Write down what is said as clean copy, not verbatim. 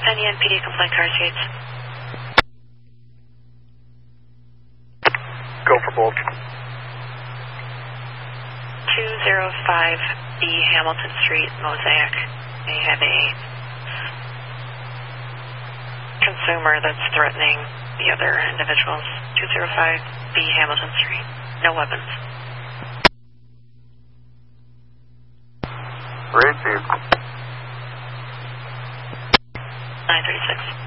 Any NPD complaint car seats. Go for both. 205B Hamilton Street, Mosaic. They have a consumer that's threatening the other individuals. 205B Hamilton Street. No weapons. Received. 936.